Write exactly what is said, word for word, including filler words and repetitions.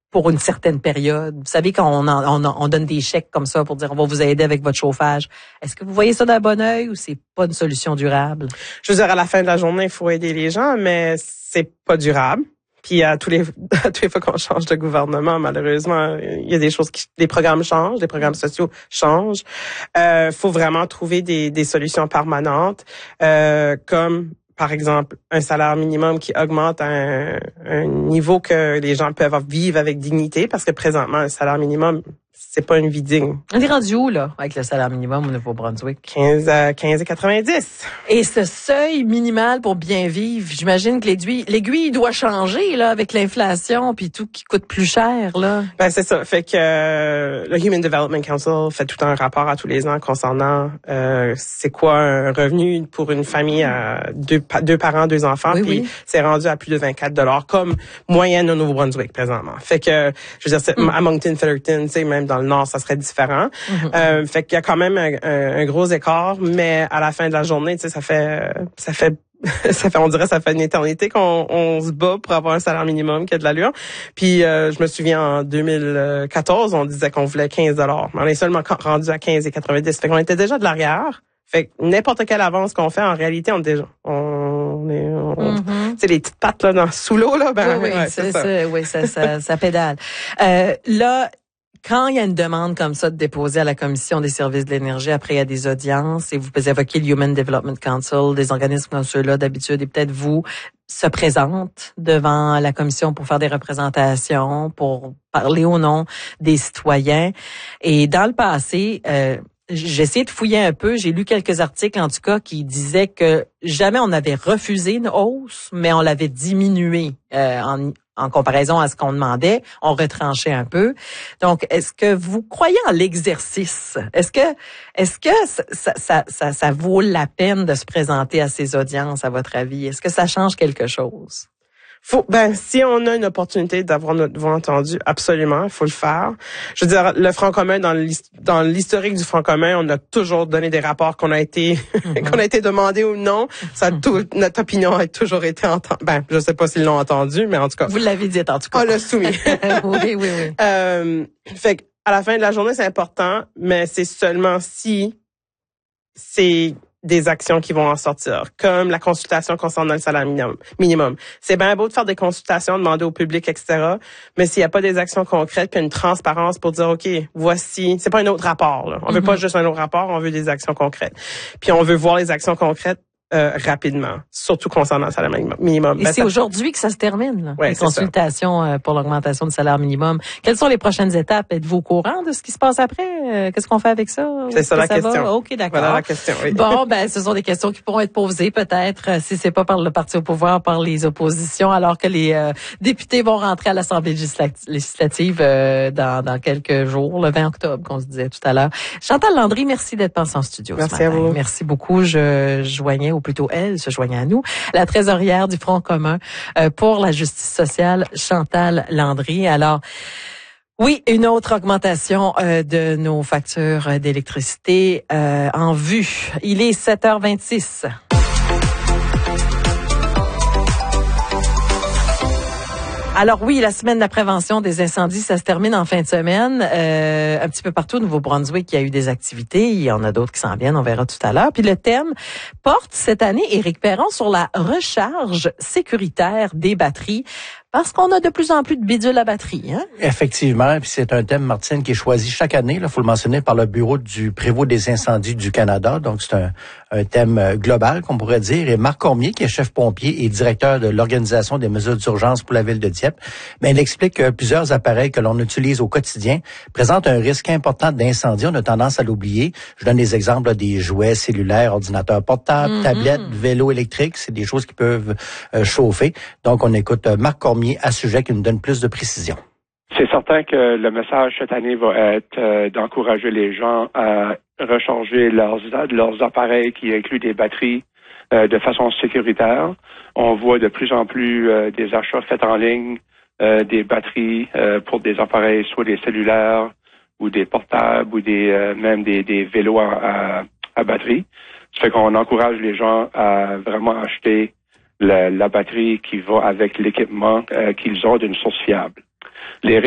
pour une certaine période? Vous savez, quand on, en, on, on donne des chèques comme ça pour dire on va vous aider avec votre chauffage, est-ce que vous voyez ça d'un bon œil ou c'est pas une solution durable? Je veux dire, à la fin de la journée, il faut aider les gens, mais c'est pas durable. Puis à tous les à toutes les fois qu'on change de gouvernement, malheureusement, il y a des choses qui, les programmes changent, les programmes sociaux changent. Euh, faut vraiment trouver des des solutions permanentes, euh, comme par exemple un salaire minimum qui augmente à un, un niveau que les gens peuvent vivre avec dignité, parce que présentement un salaire minimum, c'est pas une vie digne. On est rendu où, là, avec le salaire minimum au Nouveau-Brunswick? quinze à quinze et quatre-vingt-dix. Et ce seuil minimal pour bien vivre, j'imagine que l'aiguille, l'aiguille doit changer, là, avec l'inflation puis tout qui coûte plus cher, là. Ben, c'est ça. Fait que euh, le Human Development Council fait tout un rapport à tous les ans concernant euh, c'est quoi un revenu pour une famille à deux, deux parents, deux enfants. Oui, puis oui. c'est rendu à plus de vingt-quatre dollars comme moyenne au Nouveau-Brunswick présentement. Fait que, je veux dire, c'est, mm. à Moncton, Fredericton, tu sais, même dans le Nord, ça serait différent. Mm-hmm. Euh, fait qu'il y a quand même un, un, un gros écart, mais à la fin de la journée, tu sais, ça fait, ça fait, ça fait, on dirait, ça fait une éternité qu'on on se bat pour avoir un salaire minimum qui a de l'allure. Puis, euh, je me souviens, en deux mille quatorze, on disait qu'on voulait quinze dollars. Mais on est seulement rendu à quinze et quatre-vingt-dix. Fait qu'on était déjà de l'arrière. Fait que n'importe quelle avance qu'on fait, en réalité, on est déjà, on est, on, mm-hmm. tu sais, les petites pattes, là, dans, sous l'eau, là, ben, oui, oui, ouais, c'est, c'est ça. c'est, oui, ça, ça, ça pédale. Euh, là, quand il y a une demande comme ça de déposer à la Commission des services de l'énergie, après il y a des audiences et vous évoquez le Human Development Council, des organismes comme ceux-là d'habitude et peut-être vous se présentent devant la Commission pour faire des représentations, pour parler au nom des citoyens. Et dans le passé, euh, j'ai essayé de fouiller un peu, j'ai lu quelques articles en tout cas qui disaient que jamais on avait refusé une hausse, mais on l'avait diminuée euh, en en comparaison à ce qu'on demandait, on retranchait un peu. Donc, est-ce que vous croyez en l'exercice? Est-ce que, est-ce que ça, ça, ça, ça vaut la peine de se présenter à ces audiences, à votre avis? Est-ce que ça change quelque chose? Faut, ben, si on a une opportunité d'avoir notre voix entendue, absolument, il faut le faire. Je veux dire, le Front commun, dans dans l'historique du Front commun, on a toujours donné des rapports qu'on a été, mm-hmm. qu'on a été demandé ou non. Ça, tout, notre opinion a toujours été entendue. Ben, je sais pas s'ils l'ont entendu, mais en tout cas. Vous l'avez dit, en tout cas. On l'a soumis. oui, oui, oui. Euh, fait que, à la fin de la journée, c'est important, mais c'est seulement si c'est des actions qui vont en sortir, comme la consultation concernant le salaire minimum. minimum. C'est bien beau de faire des consultations, demander au public, et cetera, mais s'il n'y a pas des actions concrètes, puis une transparence pour dire, OK, voici, c'est pas un autre rapport, là. On mm-hmm. veut pas juste un autre rapport, on veut des actions concrètes. Puis on veut voir les actions concrètes Euh, rapidement, surtout concernant le salaire minimum. Et ben, c'est ça... aujourd'hui que ça se termine, là, ouais, les consultations ça. pour l'augmentation du salaire minimum. Quelles sont les prochaines étapes? Êtes-vous au courant de ce qui se passe après? Qu'est-ce qu'on fait avec ça? C'est ça la ça question. Va? OK, d'accord. Voilà la question, oui. Bon, ben, ce sont des questions qui pourront être posées peut-être, si c'est pas par le parti au pouvoir, par les oppositions, alors que les euh, députés vont rentrer à l'Assemblée législative euh, dans, dans quelques jours, le vingt octobre, qu'on se disait tout à l'heure. Chantal Landry, merci d'être passée en studio merci ce matin. À vous. Merci beaucoup. Je joignais ou plutôt elle se joignait à nous, la trésorière du Front commun euh, pour la justice sociale, Chantal Landry. Alors, oui, une autre augmentation euh, de nos factures d'électricité euh, en vue. Il est sept heures vingt-six. Alors oui, la semaine de la prévention des incendies, ça se termine en fin de semaine. Euh, un petit peu partout au Nouveau-Brunswick, il y a eu des activités. Il y en a d'autres qui s'en viennent, on verra tout à l'heure. Puis le thème porte cette année, Éric Perron, sur la recharge sécuritaire des batteries. Parce qu'on a de plus en plus de bidules à batterie, hein? Effectivement, puis c'est un thème, Martine, qui est choisi chaque année, il faut le mentionner, par le Bureau du Prévôt des incendies du Canada. Donc, c'est un, un thème global, qu'on pourrait dire. Et Marc Cormier, qui est chef pompier et directeur de l'Organisation des mesures d'urgence pour la ville de Dieppe, mais il explique que plusieurs appareils que l'on utilise au quotidien présentent un risque important d'incendie. On a tendance à l'oublier. Je donne des exemples là, des jouets cellulaires, ordinateurs portables, mm-hmm. tablettes, vélos électriques. C'est des choses qui peuvent euh, chauffer. Donc, on écoute euh, Marc Cormier à ce sujet qui nous donne plus de précision. C'est certain que le message cette année va être euh, d'encourager les gens à recharger leurs, leurs appareils qui incluent des batteries euh, de façon sécuritaire. On voit de plus en plus euh, des achats faits en ligne, euh, des batteries euh, pour des appareils, soit des cellulaires ou des portables ou des euh, même des, des vélos à, à, à batterie. Ça fait qu'on encourage les gens à vraiment acheter La, la batterie qui va avec l'équipement euh, qu'ils ont d'une source fiable. Les